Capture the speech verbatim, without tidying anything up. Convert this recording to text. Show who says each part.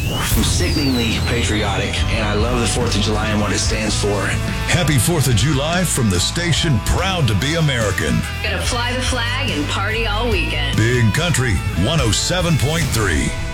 Speaker 1: I'm sickeningly patriotic, and I love the fourth of July and what it stands for.
Speaker 2: Happy fourth of July from the station proud to be American.
Speaker 3: Gonna fly the flag and party all weekend.
Speaker 2: Big Country one oh seven point three.